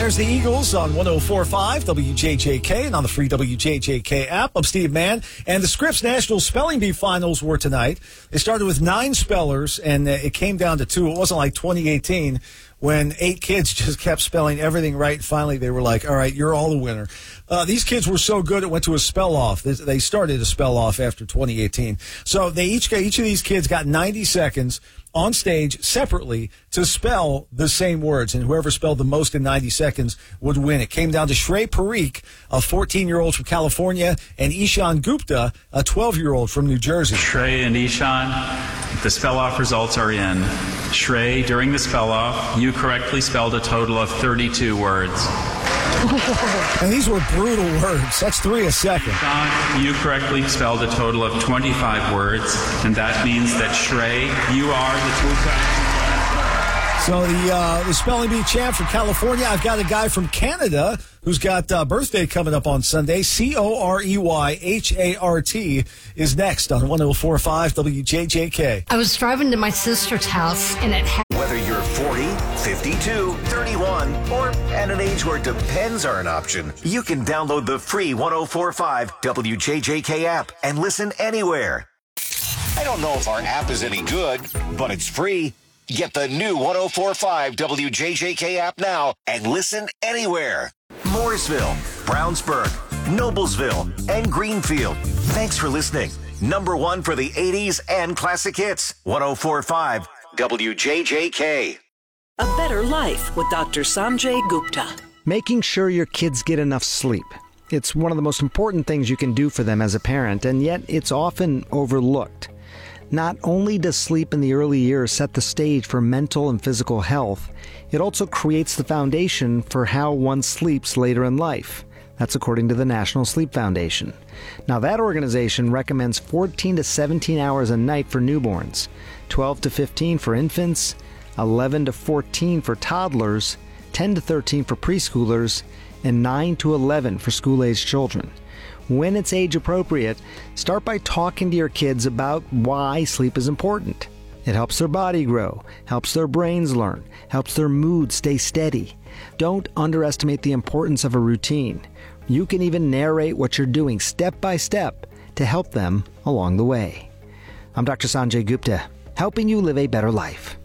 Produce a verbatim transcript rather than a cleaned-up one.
There's the Eagles on one oh four point five W J J K and on the free W J J K app. I'm Steve Mann, and the Scripps National Spelling Bee Finals were tonight. They started with nine spellers, and uh, it came down to two. It wasn't like twenty eighteen when eight kids just kept spelling everything right. Finally, they were like, all right, you're all the winner. Uh, these kids were so good, it went to a spell-off. They started a spell-off after twenty eighteen. So they each got, each of these kids got ninety seconds on stage separately to spell the same words, and whoever spelled the most in ninety seconds would win. It came down to Shrey Parikh, a fourteen-year-old from California, and Ishan Gupta, a twelve-year-old from New Jersey. Shrey and Ishan, the spell-off results are in. Shrey, during the spell-off, you correctly spelled a total of thirty-two words. And these were brutal words. That's three a second. Ishan, you correctly spelled a total of twenty-five words, and that means that Shrey, you are the two-time. So the uh, the spelling bee champ from California. I've got a guy from Canada who's got uh, birthday coming up on Sunday. C O R E Y H A R T is next on one oh four point five W J J K. I was driving to my sister's house, and it had... Whether you're forty, fifty-two, thirty-one, or at an age where depends are an option, you can download the free one oh four point five W J J K app and listen anywhere. I don't know if our app is any good, but it's free. Get the new one oh four point five W J J K app now and listen anywhere. Mooresville, Brownsburg, Noblesville, and Greenfield. Thanks for listening. Number one for the eighties and classic hits. one oh four point five W J J K. A better life with Doctor Sanjay Gupta. Making sure your kids get enough sleep. It's one of the most important things you can do for them as a parent, and yet it's often overlooked. Not only does sleep in the early years set the stage for mental and physical health, it also creates the foundation for how one sleeps later in life. That's according to the National Sleep Foundation. Now, that organization recommends fourteen to seventeen hours a night for newborns, twelve to fifteen for infants, eleven to fourteen for toddlers, ten to thirteen for preschoolers, and nine to eleven for school-aged children. When it's age appropriate, start by talking to your kids about why sleep is important. It helps their body grow, helps their brains learn, helps their mood stay steady. Don't underestimate the importance of a routine. You can even narrate what you're doing step by step to help them along the way. I'm Doctor Sanjay Gupta, helping you live a better life.